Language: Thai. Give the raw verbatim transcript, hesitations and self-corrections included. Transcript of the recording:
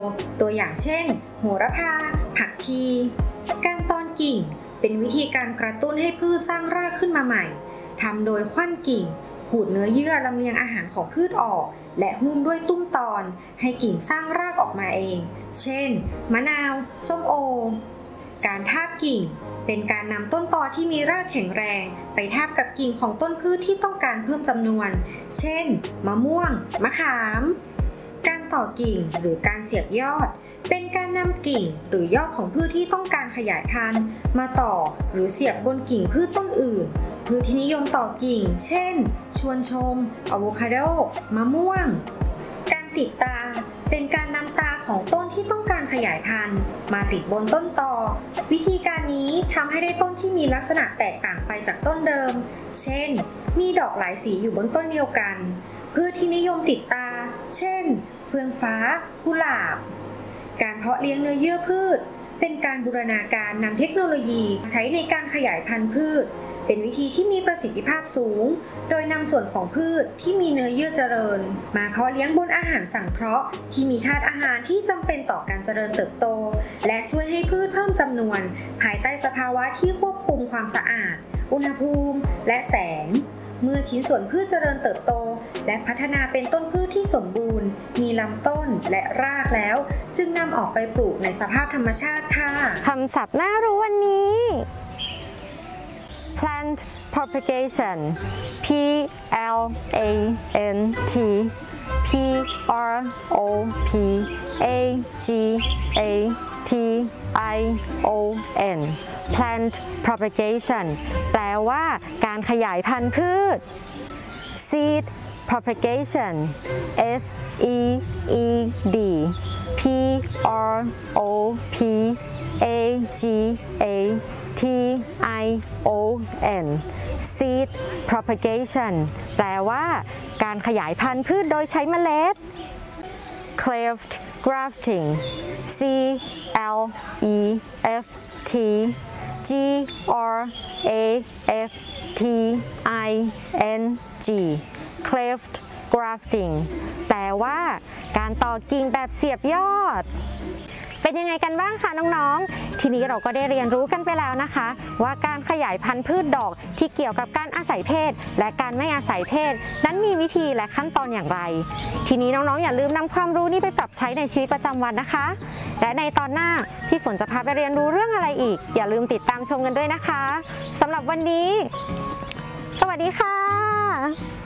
ตัวอย่างเช่นโหระพาผักชีการตอนกิ่งเป็นวิธีการกระตุ้นให้พืชสร้างรากขึ้นมาใหม่ทำโดยคว้านกิ่งขูดเนื้อเยื่อลำเลียงอาหารของพืชออกและหุ้มด้วยตุ้มตอนให้กิ่งสร้างรากออกมาเองเช่นมะนาวส้มโอการทาบกิ่งเป็นการนำต้นตอที่มีรากแข็งแรงไปทาบกับกิ่งของต้นพืชที่ต้องการเพิ่มจำนวนเช่นมะม่วงมะขามการต่อกิ่งหรือการเสียบยอดเป็นการนำกิ่งหรือยอดของพืชที่ต้องการขยายพันธุ์มาต่อหรือเสียบบนกิ่งพืชต้นอื่นพืชที่นิยมต่อกิ่งเช่นชวนชมอะโวคาโดมะม่วงการติดตาเป็นการนำตาของต้นที่ต้องการขยายพันธุ์มาติดบนต้นตอวิธีการนี้ทำให้ได้ต้นที่มีลักษณะแตกต่างไปจากต้นเดิมเช่นมีดอกหลายสีอยู่บนต้นเดียวกันพืชที่นิยมติดตาเช่นเฟืองฟ้ากุหลาบการเพาะเลี้ยงเนื้อเยื่อพืชเป็นการบูรณาการนำเทคโนโลยีใช้ในการขยายพันธุ์พืชเป็นวิธีที่มีประสิทธิภาพสูงโดยนำส่วนของพืชที่มีเนื้อเยื่อเจริญมาเพาะเลี้ยงบนอาหารสังเคราะห์ที่มีธาตุอาหารที่จำเป็นต่อการเจริญเติบโตและช่วยให้พืชเพิ่มจำนวนภายใต้สภาวะที่ควบคุมความสะอาดอุณหภูมิและแสงเมื่อชิ้นส่วนพืชเจริญเติบโตและพัฒนาเป็นต้นพืชที่สมบูรณ์มีลำต้นและรากแล้วจึงนำออกไปปลูกในสภาพธรรมชาติค่ะคำศัพท์น่ารู้วันนี้ plant propagation P L A N T P R O P A G A T I O N plant propagation แปลว่าการขยายพันธุ์พืช seed propagation S E E D P R O P A G A T I O N seed propagation แปลว่าการขยายพันธุ์พืชโดยใช้เมล็ด cleft grafting C L E F T G R A F T I N G cleft grafting แปลว่าการต่อกิ่งแบบเสียบยอดเป็นยังไงกันบ้างคะน้องๆทีนี้เราก็ได้เรียนรู้กันไปแล้วนะคะว่าการขยายพันธุ์พืชดอกที่เกี่ยวกับการอาศัยเพศและการไม่อาศัยเพศนั้นมีวิธีและขั้นตอนอย่างไรทีนี้น้องๆอย่าลืมนำความรู้นี้ไปปรับใช้ในชีวิตประจำวันนะคะและในตอนหน้าพี่ฝนจะพาไปเรียนรู้เรื่องอะไรอีกอย่าลืมติดตามชมกันด้วยนะคะสำหรับวันนี้สวัสดีค่ะ